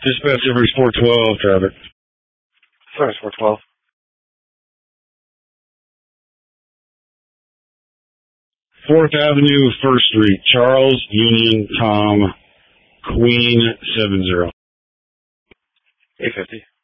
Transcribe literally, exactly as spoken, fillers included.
Dispatch every four twelve, traffic. Sorry, four twelve. Fourth Avenue, First Street, Charles, Union, Tom, Queen, seven zero. eight fifty.